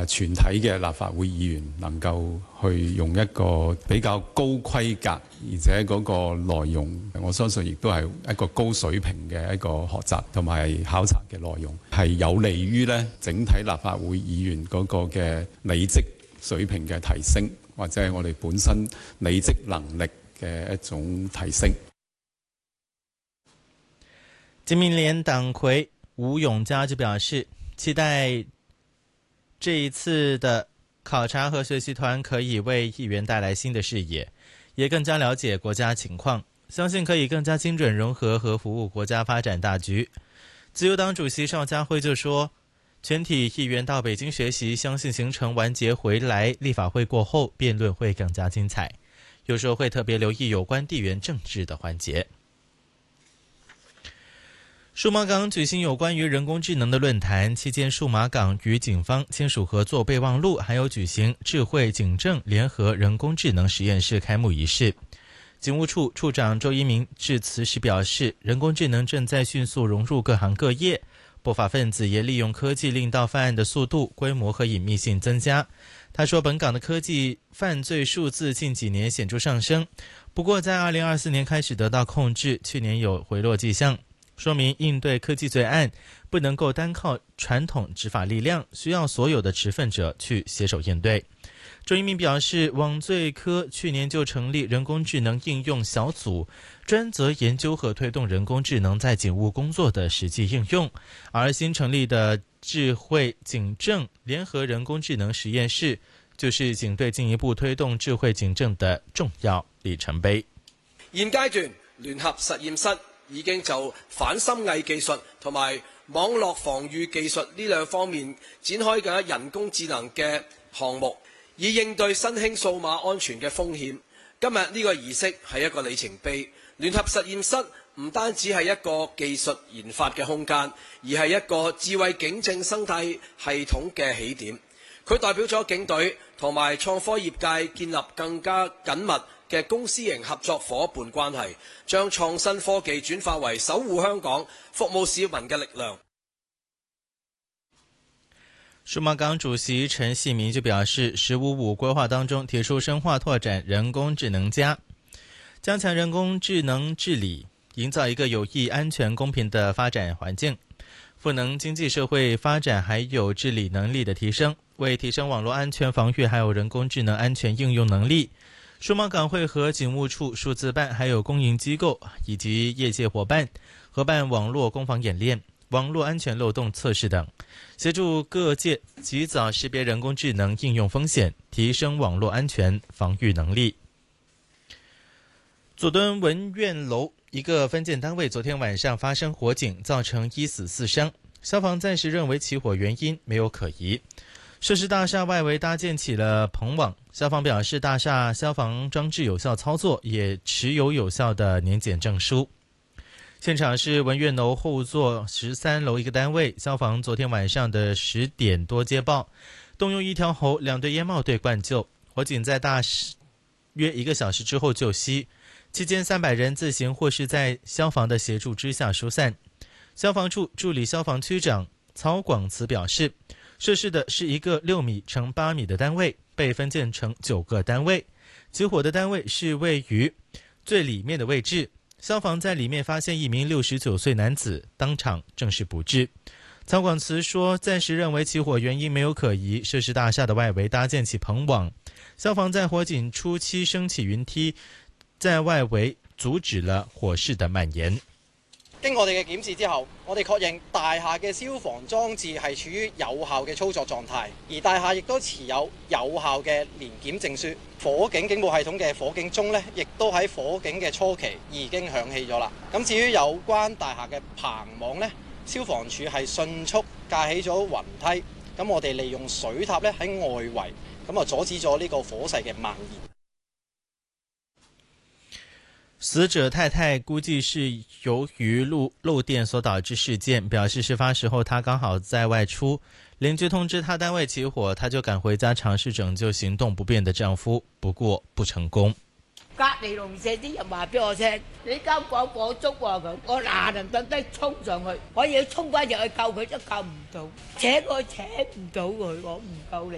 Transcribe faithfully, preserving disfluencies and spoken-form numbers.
全體嘅立法會議員能夠去用一個比較高規格，而且嗰個內容，我相信亦都係一個高水平嘅一個學習同埋考察嘅內容，係有利於咧整體立法會議員嗰個嘅履職水平嘅提升，或者係我哋本身履職能力嘅一種提升。 經民聯黨魁吳永嘉就表示，期待這一次的考察和學習團可以為議員帶來新的視野，也更加了解國家情況，相信可以更加精準融合和服務國家發展大局。自由黨主席邵家輝就說，全體議員到北京學習，相信行程完結回來，立法會過後辯論會更加精彩。有時候會特別留意有關地緣政治的環節。數碼港舉行有關於人工智能的論壇，期間數碼港與警方簽署合作備忘錄，還有舉行智慧警政聯合人工智能實驗室開幕儀式。警務處處長周一鳴致辭時表示，人工智能正在迅速融入各行各業，不法分子也利用科技令到犯案的速度、規模和隱秘性增加。他說，本港的科技犯罪數字近幾年顯著上升，不過在二零二四年開始得到控制，去年有回落跡象，說明應對科技罪案不能夠單靠傳統執法力量，需要所有的持份者去攜手應對。周一鳴表示，網罪科去年就成立人工智能應用小組，專責研究和推動人工智能在警務工作的實際應用，而新成立的智慧警政聯合人工智能實驗室就是警隊進一步推動智慧警政的重要里程碑。 現階段聯合實驗室已經就反深偽技術同埋網絡防禦技術呢兩方面展開緊人工智能嘅項目，以應對新興數碼安全嘅風險。今日呢個儀式係一個里程碑，聯合實驗室唔單止係一個技術研發嘅空間，而係一個智慧警政生態系統嘅起點。佢代表咗警隊同埋創科業界建立更加緊密嘅公私營合作夥伴關係，將創新科技轉化為守護香港、服務市民嘅力量。 數碼港主席陳細民就表示，十五五規劃當中提出深化拓展人工智能加，加強人工智能治理，營造一個有益、安全、公平的發展環境，賦能經濟社會發展，還有治理能力的提升，為提升網絡安全防禦還有人工智能安全應用能力。數碼港會和警務處數字辦還有公營機構以及業界夥伴合辦網絡攻防演練、網絡安全漏洞測試等，協助各界及早識別人工智能應用風險，提升網絡安全防禦能力。佐敦文苑樓一個分建單位昨天晚上發生火警，造成一死四傷，消防暫時認為起火原因沒有可疑。涉事大廈外圍搭建起了棚網，消防表示大廈消防裝置有效操作，也持有有效的年檢證書。現場是文苑樓後座十三樓一個單位，消防昨天晚上的十點多接報，動用一條喉、兩隊煙帽隊灌救，火警在大約一個小時之後救熄，期間三百人自行或是在消防的協助之下疏散。消防處助理消防區長曹廣慈表示，涉事的是一個六米乘八米的單位，被分建成九個單位。起火的單位是位於最裡面的位置，消防在裡面發現一名六十九歲男子，當場證實不治。曹廣慈說，暫時認為起火原因沒有可疑，涉事大廈的外圍搭建起棚網，消防在火警初期升起雲梯，在外圍阻止了火勢的蔓延。 經我哋嘅檢視之後，我哋確認大廈嘅消防裝置係處於有效嘅操作狀態，而大廈亦都持有有效嘅年檢證書。火警警報系統嘅火警鐘呢，亦都喺火警嘅初期已經響起咗啦。咁至於有關大廈嘅棚網呢，消防處係迅速架起咗雲梯，咁我哋利用水塔咧喺外圍，咁啊阻止咗呢個火勢嘅蔓延。 死者太太估計是由於漏漏電所導致事件，表示事發時候他剛好在外出，鄰居通知他單位起火，他就趕回家嘗試拯救行動不便的丈夫，不過不成功。 隔離鄰舍啲人話俾我聽，你間房火燭喎佢，我嗱嗱等低衝上去，我要衝翻入去救佢都救唔到，扯我扯唔到佢，我唔夠力。